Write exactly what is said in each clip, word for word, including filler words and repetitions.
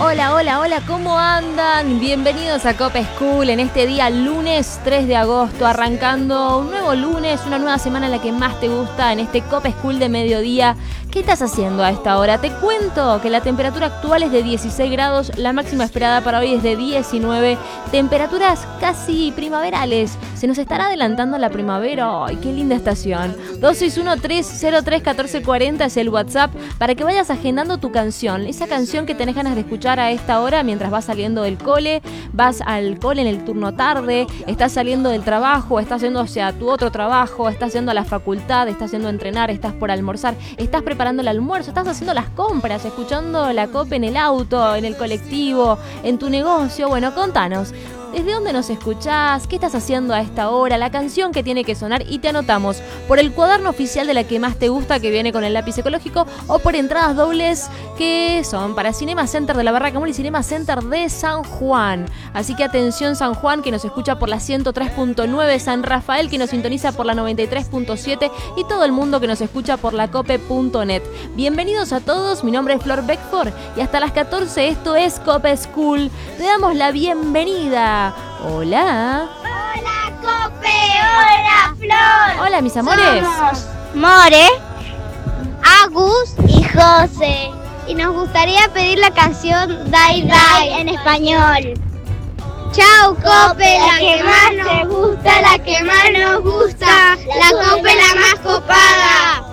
Hola, hola, hola, ¿cómo andan? Bienvenidos a Cope School en este día lunes tres de agosto, arrancando un nuevo lunes, una nueva semana en la que más te gusta en este Cope School de mediodía. ¿Qué estás haciendo a esta hora? Te cuento que la temperatura actual es de dieciséis grados, la máxima esperada para hoy es de diecinueve, temperaturas casi primaverales. Se nos estará adelantando la primavera. ¡Ay, qué linda estación! dos seis uno, tres cero tres, uno cuatro cuatro cero es el WhatsApp para que vayas agendando tu canción, esa canción que tenés ganas de escuchar a esta hora mientras vas saliendo del cole, vas al cole en el turno tarde, estás saliendo del trabajo, estás yendo hacia tu otro trabajo, estás yendo a la facultad, estás yendo a entrenar, estás por almorzar, estás preparando el almuerzo, estás haciendo las compras, escuchando la Cope en el auto, en el colectivo, en tu negocio. Bueno, contanos. ¿Desde dónde nos escuchás? ¿Qué estás haciendo a esta hora? La canción que tiene que sonar y te anotamos por el cuaderno oficial de la que más te gusta, que viene con el lápiz ecológico, o por entradas dobles que son para Cinema Center de la Barraca Mall y Cinema Center de San Juan. Así que atención San Juan, que nos escucha por la ciento tres punto nueve, San Rafael, que nos sintoniza por la noventa y tres punto siete y todo el mundo que nos escucha por la cope punto net. Bienvenidos a todos, mi nombre es Flor Beckford y hasta las catorce esto es Cope School. Te damos la bienvenida. Hola. Hola, Cope. Hola, Flor. Hola, mis amores. Somos More, Agus y José. Y nos gustaría pedir la canción Die Die en español. Chau, Cope, la que más nos gusta, la que más nos gusta. La Cope la más copada.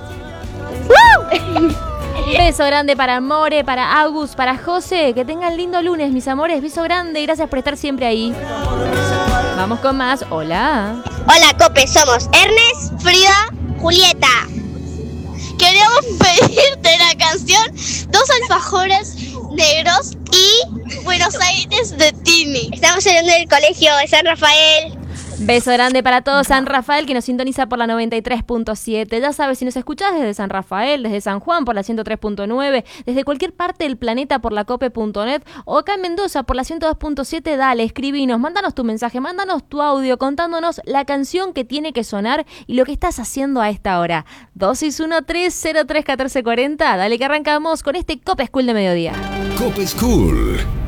Beso grande para More, para Agus, para José. Que tengan lindo lunes, mis amores. Beso grande y gracias por estar siempre ahí. Vamos con más. Hola. Hola, Cope. Somos Ernest, Frida, Julieta. Queríamos pedirte la canción Dos alfajores negros y Buenos Aires de Tini. Estamos saliendo del colegio de San Rafael. Beso grande para todos San Rafael, que nos sintoniza por la noventa y tres punto siete. Ya sabes, si nos escuchás desde San Rafael, desde San Juan por la ciento tres punto nueve, desde cualquier parte del planeta por la cope punto net o acá en Mendoza por la ciento dos punto siete, dale, escribinos, mándanos tu mensaje, mándanos tu audio contándonos la canción que tiene que sonar y lo que estás haciendo a esta hora. dos seis uno, tres cero tres, uno cuatro cuatro cero, dale que arrancamos con este Cope School de mediodía. Cope School.